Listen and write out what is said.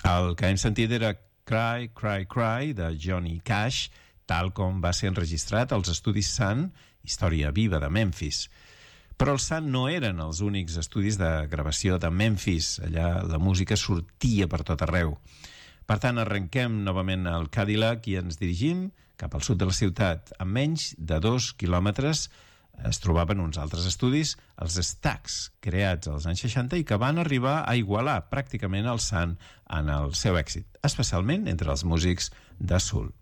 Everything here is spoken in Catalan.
El que hem sentit era Cry, Cry, Cry, de Johnny Cash, tal com va ser enregistrat als estudis Sun, història viva de Memphis. Però els Sun no eren els únics estudis de gravació de Memphis. Allà la música sortia per tot arreu. Per tant, arrenquem novament al Cadillac i ens dirigim cap al sud de la ciutat. A menys de 2 quilòmetres es trobaven uns altres estudis, els Stax, creats als anys 60 i que van arribar a igualar pràcticament el Sun en el seu èxit, especialment entre els músics de soul.